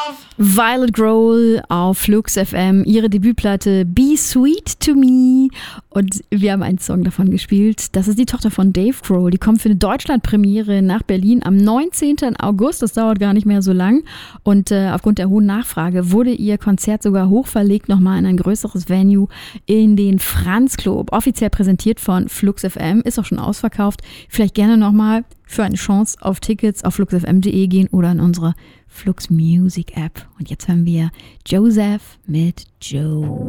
Violet Grohl auf Flux FM, ihre Debütplatte Be Sweet to Me. Und wir haben einen Song davon gespielt. Das ist die Tochter von Dave Grohl. Die kommt für eine Deutschlandpremiere nach Berlin am 19. August. Das dauert gar nicht mehr so lang. Und aufgrund der hohen Nachfrage wurde ihr Konzert sogar hochverlegt, nochmal in ein größeres Venue in den Franz Club. Offiziell präsentiert von Flux FM, ist auch schon ausverkauft. Vielleicht gerne nochmal für eine Chance auf Tickets auf fluxfm.de gehen oder in unsere Flux Music App. Und jetzt hören wir Joseph mit Joe.